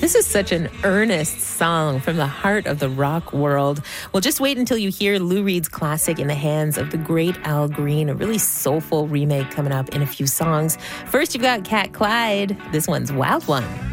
This is such an earnest song from the heart of the rock world. Well, just wait until you hear Lou Reed's classic In the Hands of the Great Al Green, a really soulful remake coming up in a few songs. First, you've got Cat Clyde. This one's Wild One.